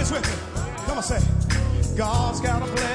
this with me. Come on, say, God's got a plan.